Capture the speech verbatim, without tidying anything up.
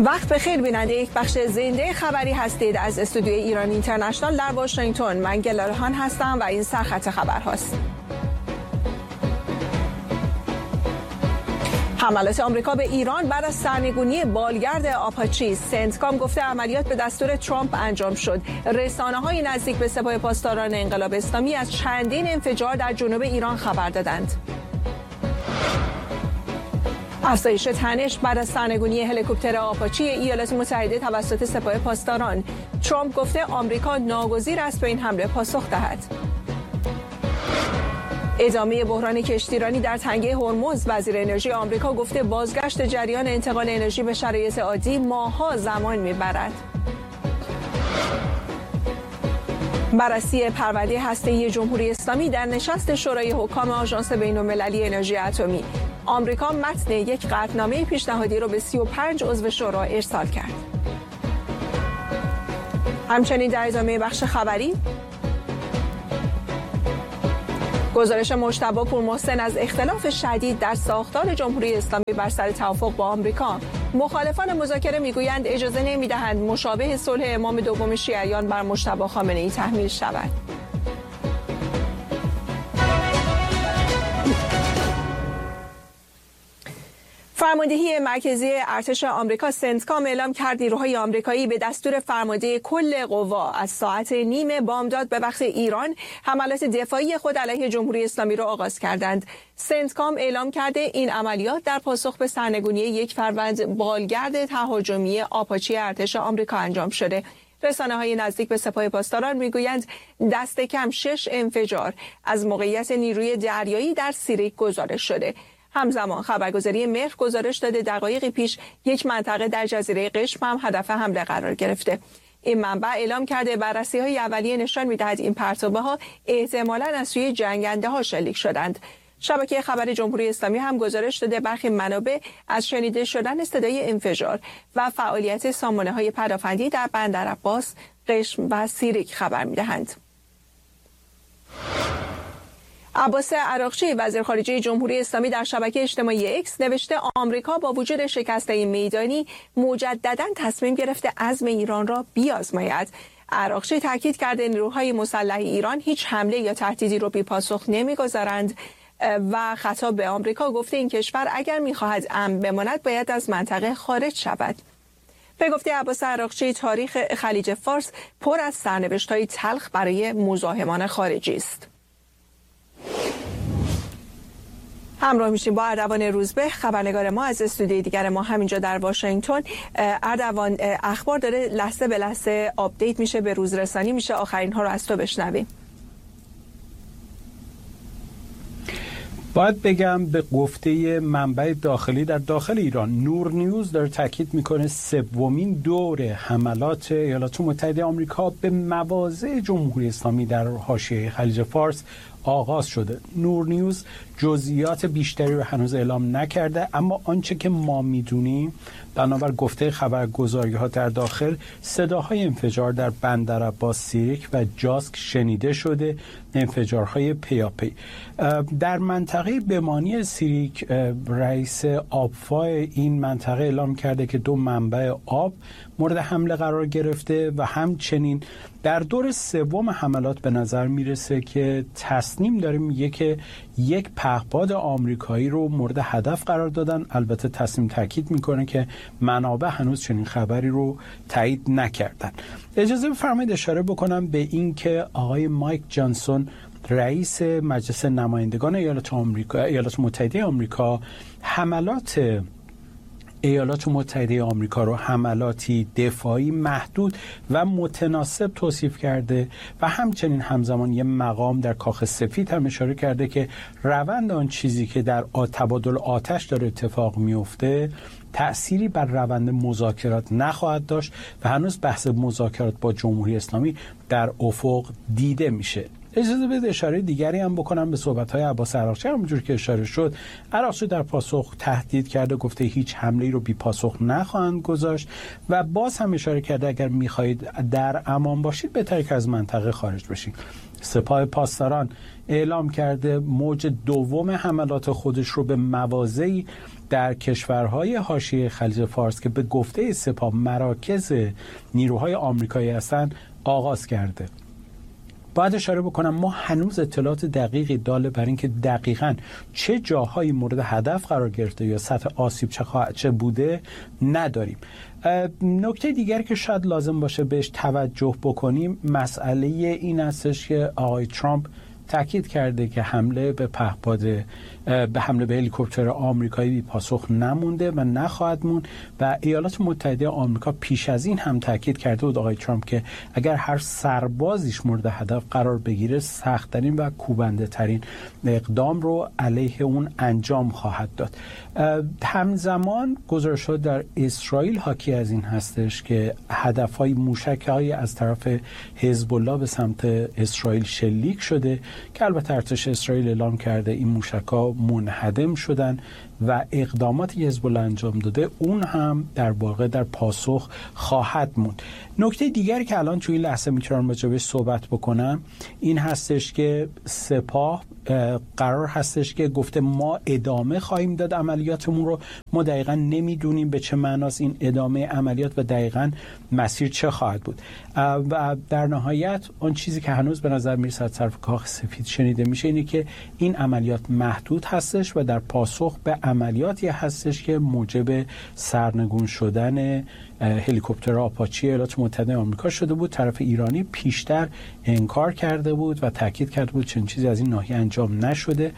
وقت بخیر بیننده، یک بخش زنده خبری هستید از استودیوی ایران اینترنشنال در واشنگتن. من گلارهان هستم و این سرخط خبر هاست. حملات آمریکا به ایران بعد از سرنگونی بالگرد آپاچی. سنتکام گفته عملیات به دستور ترامپ انجام شد. رسانه‌های نزدیک به سپاه پاسداران انقلاب اسلامی از چندین انفجار در جنوب ایران خبر دادند. افزایش تنش بعد از سرنگونی هلیکوپتر آپاچی ایالات متحده توسط سپاه پاسداران. ترامپ گفته آمریکا ناگزیر است به این حمله پاسخ دهد. ادامه بحران کشتیرانی در تنگه هرمز. وزیر انرژی آمریکا گفته بازگشت جریان انتقال انرژی به شرایط عادی ماه‌ها زمان می‌برد. بررسی پرونده هسته‌ای جمهوری اسلامی در نشست شورای حکام آژانس بین‌المللی انرژی اتمی. آمریکا متن یک قطعنامه پیشنهادی را به سی و پنج عضو شورا ارسال کرد. همچنین در ادامه بخش خبری، گزارش مجتبی پورمحسن از اختلاف شدید در ساختار جمهوری اسلامی بر سر توافق با آمریکا. مخالفان مذاکره میگویند اجازه نمیدهند مشابه صلح امام دوم شیعیان بر مجتبی خامنه‌ای تحمیل شود. فرماندهی مرکزی ارتش آمریکا سنتکام اعلام کرد نیروهای آمریکایی به دستور فرمانده کل قوا از ساعت نیم بامداد به وقت ایران حملات دفاعی خود علیه جمهوری اسلامی را آغاز کردند. سنتکام اعلام کرده این عملیات در پاسخ به سرنگونی یک فروند بالگرد تهاجمی آپاچی ارتش آمریکا انجام شده. رسانه‌های نزدیک به سپاه پاسداران میگویند دست کم شش انفجار از موقعیت نیروی دریایی در سیریک گزارش شده. همزمان خبرگزاری مهر گزارش داده دقایقی پیش یک منطقه در جزیره قشم هم هدف حمله قرار گرفته. این منبع اعلام کرده بررسی‌های اولیه نشان می‌دهد این پرتابه‌ها احتمالاً از سوی جنگنده‌ها شلیک شدند. شبکه خبر جمهوری اسلامی هم گزارش داده برخی منابع از شنیده شدن صدای انفجار و فعالیت سامانه‌های پدافندی در بندرعباس، قشم و سیریک خبر می‌دهند. عباس عراقچی وزیر خارجه جمهوری اسلامی در شبکه اجتماعی اکس نوشته آمریکا با وجود شکست‌های میدانی مجدداً تصمیم گرفته عزم ایران را بیازماید. عراقچی تاکید کرده نیروهای مسلح ایران هیچ حمله یا تهدیدی را بی‌پاسخ نمی‌گذارند و خطاب به آمریکا گفته این کشور اگر می‌خواهد امن بماند باید از منطقه خارج شود. به گفته عباس عراقچی تاریخ خلیج فارس پر از سرنوشت‌های تلخ برای مزاحمان خارجی است. همراه میشیم با اردوان روزبه، خبرنگار ما از استودیوی دیگر ما همینجا در واشنگتن. اردوان، اخبار داره لحظه به لحظه آپدیت میشه، به روز رسانی میشه، آخرین ها رو از تو بشنویم. باید بگم به گفته منبع داخلی در داخل ایران، نور نیوز داره تاکید میکنه سومین دور حملات ایالات متحده آمریکا به مواضع جمهوری اسلامی در حاشیه خلیج فارس آغاز شده. نور نیوز جزئیات بیشتری رو هنوز اعلام نکرده، اما آنچه که ما میدونیم بنابر گفته خبرگزاری ها در داخل، صداهای انفجار در بندرعباس، سیریک و جاسک شنیده شده، انفجارهای پیاپی. در منطقه بمانی سیریک رئیس آبفا این منطقه اعلام کرده که دو منبع آب مورد حمله قرار گرفته و همچنین در دور سوم حملات به نظر میرسه که تصنیم داره میگه که یک پهپاد آمریکایی رو مورد هدف قرار دادن. البته تصنیم تاکید میکنه که منابع هنوز چنین خبری رو تایید نکردن. اجازه بفرمایید اشاره بکنم به این که آقای مایک جانسون رئیس مجلس نمایندگان ایالات آمریکا ایالات متحده آمریکا حملات ایالات متحده آمریکا رو حملاتی دفاعی محدود و متناسب توصیف کرده و همچنین همزمان یه مقام در کاخ سفید هم اشاره کرده که روند آن چیزی که در تبادل آتش داره اتفاق میفته تأثیری بر روند مذاکرات نخواهد داشت و هنوز بحث مذاکرات با جمهوری اسلامی در افق دیده میشه. اجازه بده اشاره دیگری هم بکنم به صحبت‌های عباس عراقچی. همونجور که اشاره شد، عراقچی در پاسخ تهدید کرده، گفته هیچ حمله‌ای رو بی پاسخ نخواهند گذاشت و باز هم اشاره کرده اگر می‌خواهید در امان باشید بهتره که از منطقه خارج بشید. سپاه پاسداران اعلام کرده موج دوم حملات خودش رو به مواضعی در کشورهای حاشیه خلیج فارس که به گفته سپاه مراکز نیروهای آمریکایی هستند آغاز کرده. باید اشاره بکنم ما هنوز اطلاعات دقیقی داله بر اینکه دقیقاً چه جاهایی مورد هدف قرار گرفته یا سطح آسیب چه, چه بوده نداریم. نکته دیگری که شاید لازم باشه بهش توجه بکنیم مسئله این هستش که آقای ترامپ تاکید کرده که حمله به پهپاد به حمله به هلیکوپتر آمریکایی بی پاسخ نمونده و نخواهد موند و ایالات متحده آمریکا پیش از این هم تاکید کرده بود آقای ترامپ که اگر هر سربازیش مورد هدف قرار بگیره سخت‌ترین و کوبنده ترین اقدام رو علیه اون انجام خواهد داد. همزمان گزارش‌ها در اسرائیل حاکی از این هستش که هدف‌های موشک‌هایی از طرف حزب الله به سمت اسرائیل شلیک شده که البته ارتش اسرائیل اعلام کرده این موشک‌ها منهدم شدن و اقداماتی که حزب الله انجام داده اون هم در واقع در پاسخ خواهد موند. نکته دیگری که الان توی این لحظه میتونم راجع بهش صحبت بکنم این هستش که سپاه قرار هستش که گفته ما ادامه خواهیم داد عملیاتمون رو، ما دقیقاً نمیدونیم به چه معناست این ادامه عملیات و دقیقاً مسیر چه خواهد بود و در نهایت اون چیزی که هنوز به نظر میرسه از طرف کاخ سفید شنیده میشه اینه که این عملیات محدود هستش و در پاسخ به عملیاتی هستش که موجب سرنگون شدن هلیکوپتر آپاچی ایالات متحده آمریکا شده بود. طرف ایرانی پیشتر انکار کرده بود و تاکید کرده بود چنین چیزی از این ناحیه انجام نشده